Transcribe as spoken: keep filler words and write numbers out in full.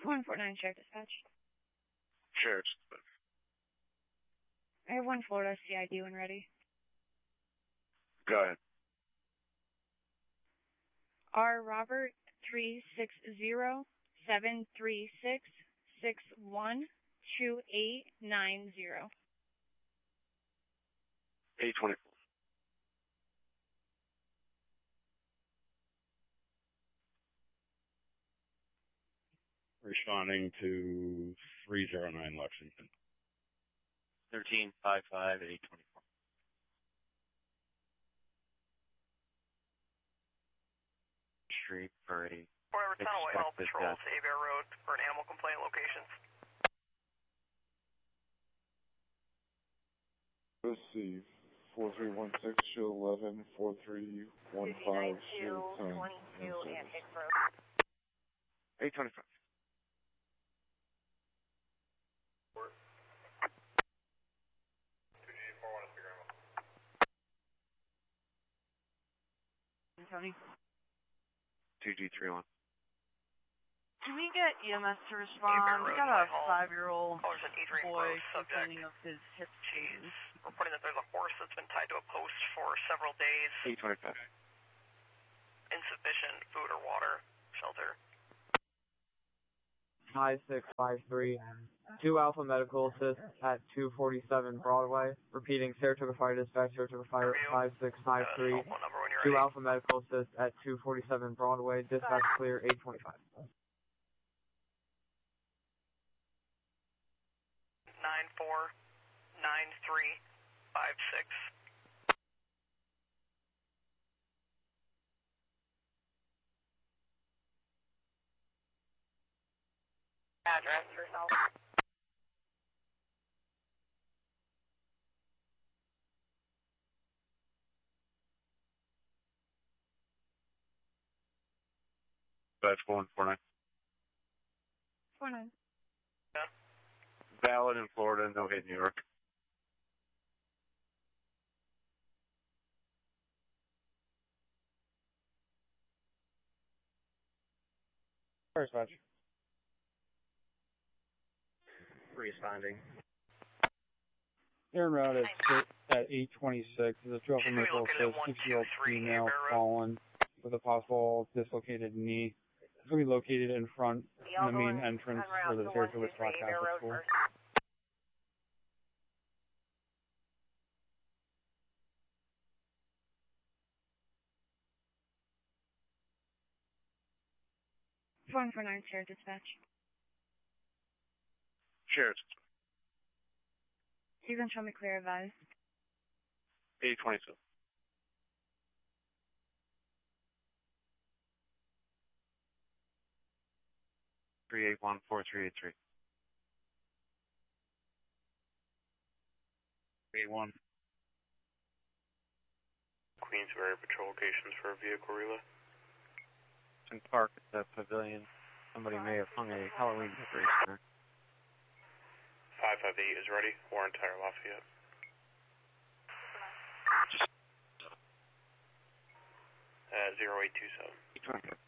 one four nine, Sheriff Dispatch. Sheriff's Dispatch. I have one Florida C I D when ready. Go ahead. R. Robert three six zero seven three six six one two eight nine zero. eight twenty-four. Responding to three zero nine Lexington. thirteen five five eight twenty-four. Street for a Whatever Tunnel Whitehall Patrol to Abear Road for an animal complaint location. Receive four three one six, show eleven, four three one five, show ten. eight twenty-five. Tony? two G three one. Can we get E M S to respond? We got a five-year-old boy complaining of his hip cheese. Reporting that there's a horse that's been tied to a post for several days. eight twenty-five. Insufficient food or water, shelter. five six five three. Two Alpha Medical Assist at two forty-seven Broadway. Repeating, Saratoga Fire Dispatch, Saratoga Fire five six five three. Two Alpha Medical Assist at two forty-seven Broadway. Dispatch clear, eight twenty-five. nine four nine three five six. Address yourself. That's one four nine. four nine. Yeah. Valid in Florida, no hit in New York. First match. Responding. Air route at, at eight twenty-six. There's a two Alpha Medical Assist, six-year-old female fallen with a possible dislocated knee. It's going to be located in front in the main entrance for the Saratoga Scott Catholic School. one four nine, Sheriff Dispatch. Sheriff's Dispatch. You can show me clear advised. eight twenty-two. three eight one four three eight three. three eight one. Queensbury patrol locations for a vehicle relay. In Park at the pavilion. Somebody may have hung a Halloween decoration there. five five eight is ready. Warren Tire Lafayette. Uh, zero eight two seven.